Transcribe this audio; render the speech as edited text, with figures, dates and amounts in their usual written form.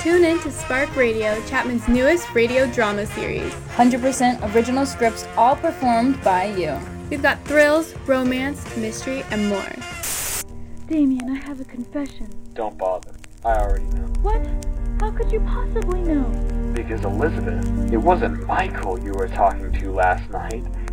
Tune in to Spark Radio, Chapman's newest radio drama series. 100% original scripts, all performed by you. We've got thrills, romance, mystery, and more. Damien, I have a confession. Don't bother. I already know. What? How could you possibly know? Because Elizabeth, it wasn't Michael you were talking to last night.